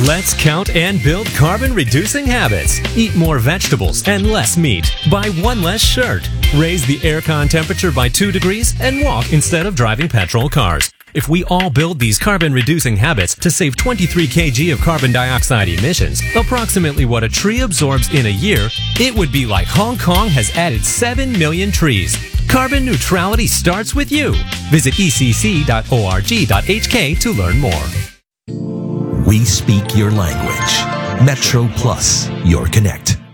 Let's count and build carbon-reducing habits. Eat more vegetables and less meat. Buy one less shirt. Raise the aircon temperature by 2 degrees and walk instead of driving petrol cars. If we all build these carbon-reducing habits to save 23 kg of carbon dioxide emissions, approximately what a tree absorbs in a year, it would be like Hong Kong has added 7 million trees. Carbon neutrality starts with you. Visit ecc.org.hk to learn more. We speak your language. Metro Plus, your connect.